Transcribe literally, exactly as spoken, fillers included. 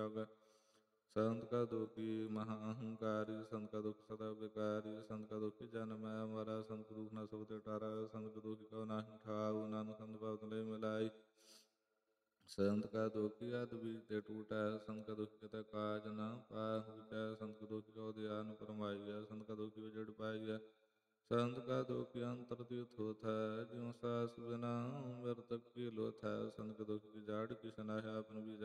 ਜਾਗੈ। ਸੰਤ ਕਾ ਦੁਖੀ ਮਹਾ ਅਹੰਕਾਰੀ, ਸੰਤ ਕਾ ਦੁਖ ਸਦਾ ਵਿਕਾਰੀ, ਸੰਤ ਕਾ ਦੁਖੀ ਜਨਮੈ ਮਰੈ, ਸੰਤ ਕਾ ਦੁਖ ਨ ਸੁਖ ਟਾਰੈ, ਸੰਤ ਕਾ ਦੁਖੀ ਕਉ ਨਾਹੀ ਠਾਉ, ਨਾਨਕ ਸੰਤ ਭਗਤ ਲੈ ਮਿਲਾਈ। ਸੰਤ ਕਾ ਦੁਖੀ ਅਦਿ ਬੀਜ ਤੇ ਟੂਟੈ, ਸੰਤ ਕਾ ਦੁਖੀ ਕਿਤੇ ਕਾਜ ਨ ਪਾਵੈ, ਸੰਤ ਕਾ ਦੁਖੀ ਕਉ ਦਿਆਨ ਫਰਮਾਈਐ, ਸੰਤ ਕਾ ਦੁਖੀ ਉਜੜ ਪਾਈਐ। ਸੰਤ ਕਾ ਦੁਖੀ ਅੰਤਰ ਤੀਰਥ ਹੋਥੈ, ਜਿਉ ਸਾਸ ਬਿਨਾ ਮਿਰਤਕ ਕੀ ਲੋਥੈ, ਸੰਤ ਕਾ ਦੁਖੀ ਕੀ ਜਾੜ ਕਿਛ ਨਾਹਿ ਆਪਨ ਬੀਜੈ।